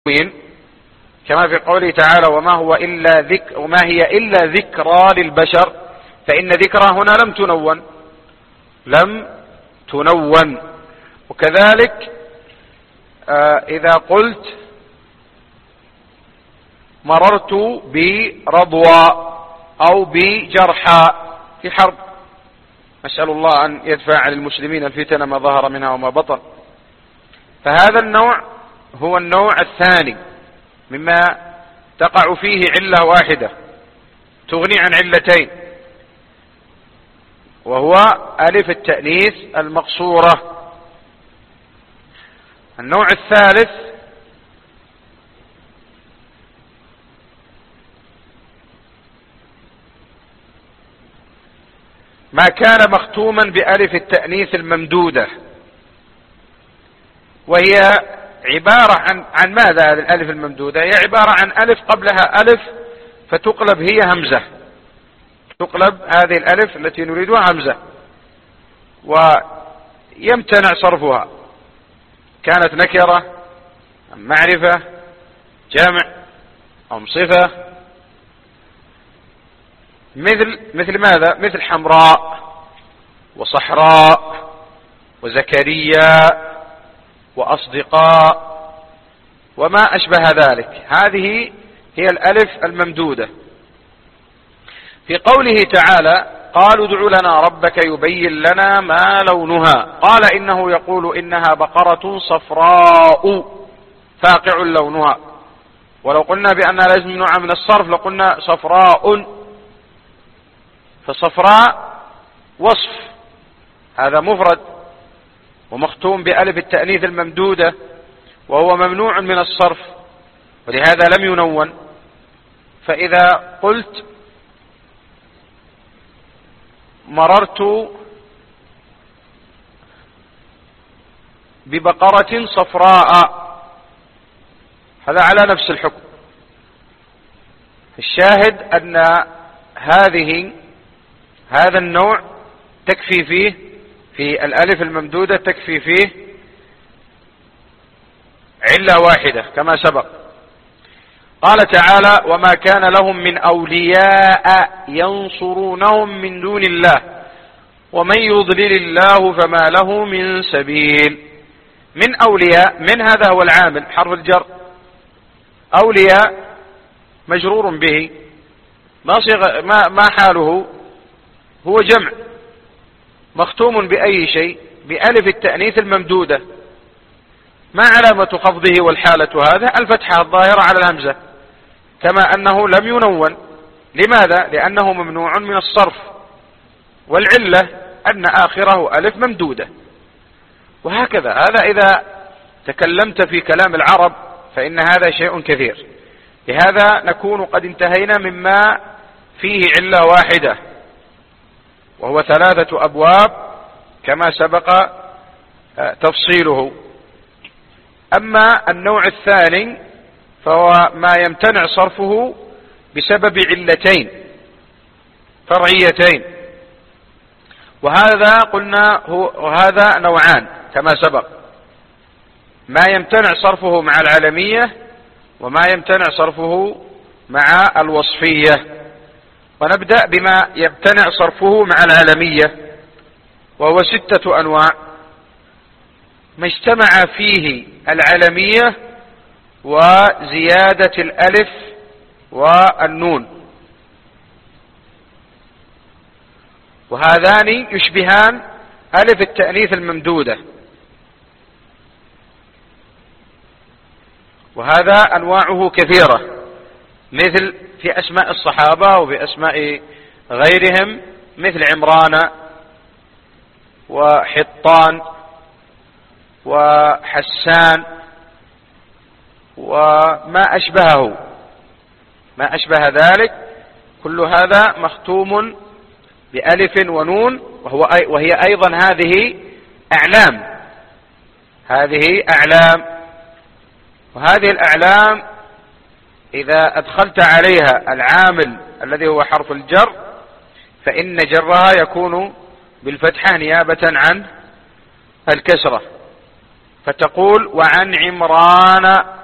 كما في قوله تعالى وما هي إلا ذكرى للبشر، فإن ذكرى هنا لم تنون. وكذلك إذا قلت مررت برضوى أو بجرحى في حرب، نسأل الله أن يدفع عن المسلمين الفتن ما ظهر منها وما بطن، فهذا النوع هو النوع الثاني مما تقع فيه علة واحدة تغني عن علتين، وهو ألف التأنيث المقصورة. النوع الثالث ما كان مختوما بألف التأنيث الممدودة، وهي عبارة عن ماذا؟ هذه الألف الممدودة هي عبارة عن ألف قبلها ألف فتقلب هي همزة، تقلب هذه الألف التي نريدها همزة، ويمتنع صرفها، كانت نكرة أم معرفة جمع أم صفة، مثل ماذا؟ مثل حمراء وصحراء وزكريا وأصدقاء وما أشبه ذلك. هذه هي الألف الممدودة. في قوله تعالى قالوا ادع لنا ربك يبين لنا ما لونها، قال إنه يقول إنها بقرة صفراء فاقع لونها، ولو قلنا بأنها لازم نوع من الصرف لقلنا صفراء، فصفراء وصف، هذا مفرد ومختوم بألف التأنيث الممدودة وهو ممنوع من الصرف، ولهذا لم ينون. فإذا قلت مررت ببقرة صفراء، هذا على نفس الحكم. الشاهد أن هذا النوع تكفي فيه في الألف الممدودة تكفي فيه علة واحدة كما سبق. قال تعالى وما كان لهم من أولياء ينصرونهم من دون الله ومن يضلل الله فما له من سبيل. من أولياء، من هذا هو العامل حرف الجر، أولياء مجرور به، ما حاله؟ هو جمع مختوم بأي شيء؟ بألف التأنيث الممدودة. ما علامة خفضه والحالة هذا؟ الفتحة الظاهرة على الهمزة، كما أنه لم ينون. لماذا؟ لأنه ممنوع من الصرف، والعلة أن آخره ألف ممدودة. وهكذا هذا إذا تكلمت في كلام العرب فإن هذا شيء كثير. لهذا نكون قد انتهينا مما فيه علة واحدة، وهو 3 أبواب كما سبق تفصيله. أما النوع الثاني فهو ما يمتنع صرفه بسبب علتين فرعيتين، وهذا قلنا وهذا نوعان كما سبق: ما يمتنع صرفه مع العلمية وما يمتنع صرفه مع الوصفية. ونبدأ بما يمتنع صرفه مع العلمية، وهو 6 أنواع: ما اجتمع فيه العلمية وزيادة الألف والنون، وهذان يشبهان ألف التأنيث الممدودة، وهذا أنواعه كثيرة، مثل في أسماء الصحابة وفي أسماء غيرهم، مثل عمران وحطان وحسان وما أشبهه، ما أشبه ذلك، كل هذا مختوم بألف ونون، وهي أيضا هذه أعلام. وهذه الأعلام إذا أدخلت عليها العامل الذي هو حرف الجر فإن جرها يكون بالفتحة نيابة عن الكسرة، فتقول وعن عمران